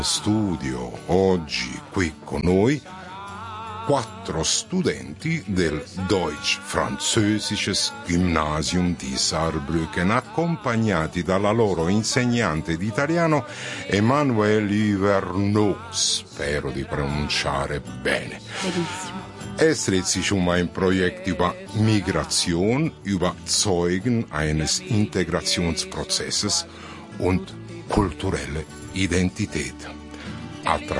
Studio oggi qui con noi 4 studenti del Deutsch-Französisches Gymnasium di Saarbrücken, accompagnati dalla loro insegnante di italiano Emmanuelle Ivernot, spero di pronunciare bene. Benissimo. Es dreht sich um ein Projekt über Migration, über Zeugen eines Integrationsprozesses und kulturelle Identität.